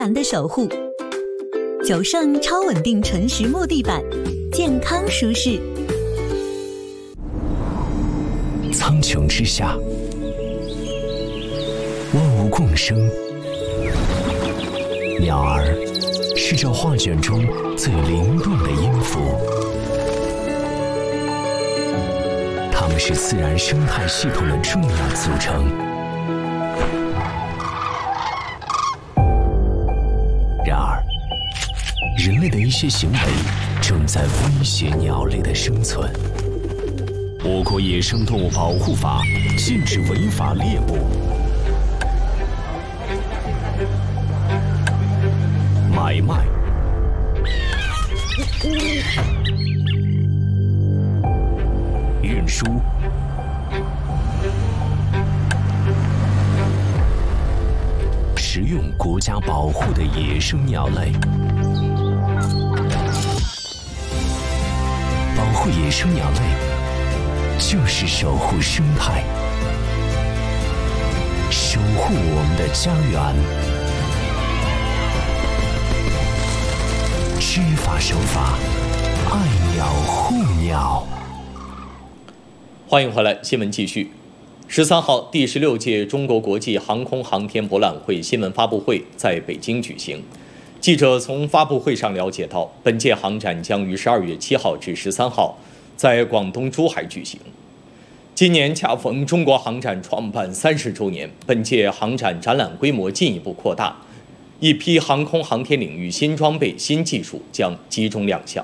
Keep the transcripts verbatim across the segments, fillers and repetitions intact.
蓝的守护。九盛超稳定纯实木地板，健康舒适。 苍穹之下，万物共生。鸟儿是这画卷中最灵动的音符，它们是自然生态系统的重要组成。然而，人类的一些行为正在威胁鸟类的生存。我国野生动物保护法禁止违法猎捕、买卖、运输、食用国家保护的野生鸟类。保护野生鸟类，就是守护生态，守护我们的家园。知法守法，爱鸟护鸟。 欢迎回来，新闻继续。十三号，第十六届中国国际航空航天博览会新闻发布会在北京举行。记者从发布会上了解到，本届航展将于十二月七号至十三号在广东珠海举行。今年恰逢中国航展创办三十周年，本届航展展览规模进一步扩大，一批航空航天领域新装备、新技术将集中亮相。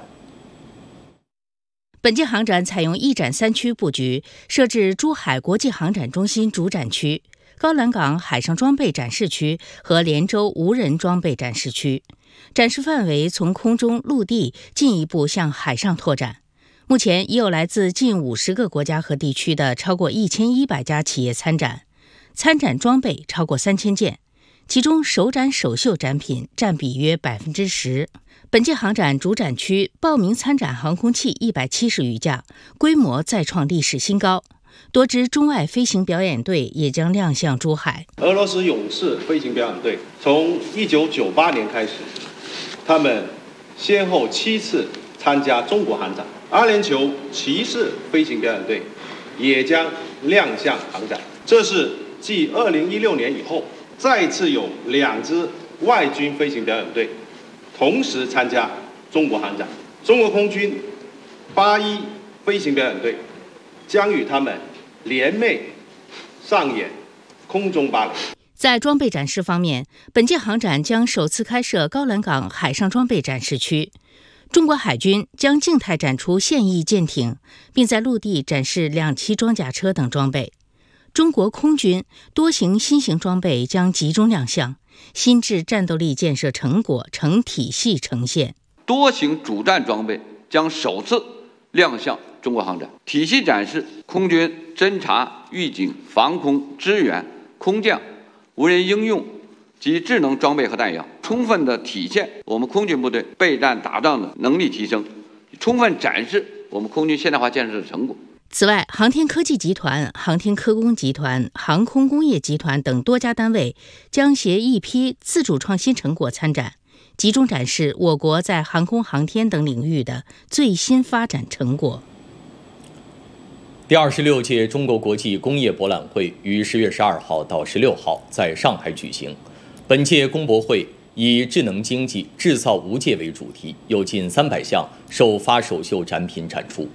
本届航展采用一展三区布局，设置珠海国际航展中心主展区、高栏港海上装备展示区和连州无人装备展示区，展示范围从空中、陆地进一步向海上拓展。目前已有来自近五十个国家和地区的超过一千一百家企业参展，参展装备超过三千件，其中首展首秀展品占比约百分之十。本届航展主展区报名参展航空器一百七十余架，规模再创历史新高。多支中外飞行表演队也将亮相珠海。 俄罗斯勇士飞行表演队从一九九八年开始，他们先后七次参加中国航展。阿联酋骑士飞行表演队也将亮相航展。这是继二零一六年以后，再次有两支外军飞行表演队同时参加中国航展。中国空军八一飞行表演队将与他们联袂上演空中芭蕾。 在装备展示方面，本届航展将首次开设高栏港海上装备展示区。中国海军将静态展出现役舰艇，并在陆地展示两栖装甲车等装备。中国空军多型新型装备将集中亮相，新制战斗力建设成果成体系呈现。 多型主战装备将首次亮相中国航展，体系展示空军侦察、预警、防空、支援、空降、无人应用及智能装备和弹药，充分的体现我们空军部队备战打仗的能力提升，充分展示我们空军现代化建设的成果。 此外，航天科技集团、航天科工集团、航空工业集团等多家单位将携一批自主创新成果参展，集中展示我国在航空航天等领域的最新发展成果。 第二十六届中国国际工业博览会于十月十二号到十六号在上海举行。本届工博会以智能经济、制造无界为主题，有近三百项首发首秀展品展出。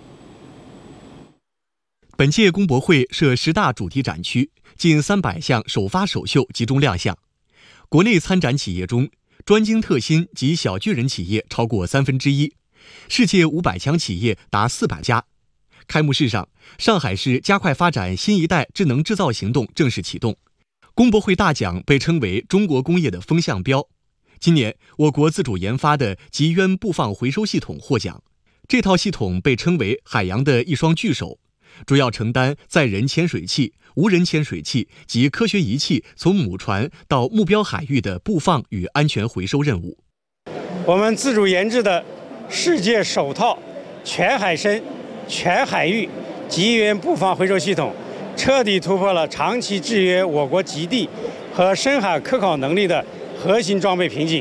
本届工博会设十大主题展区，近三百项首发首秀集中亮相。国内参展企业中，专精特新及小巨人企业超过三分之一，世界五百强企业达四百家。开幕式上，上海市加快发展新一代智能制造行动正式启动。工博会大奖被称为中国工业的风向标。今年，我国自主研发的极渊布放回收系统获奖。这套系统被称为海洋的一双巨手，主要承担载人潜水器、无人潜水器及科学仪器从母船到目标海域的布放与安全回收任务。 我们自主研制的世界首套全海深、全海域极渊布放回收系统，彻底突破了长期制约我国极地和深海科考能力的核心装备瓶颈。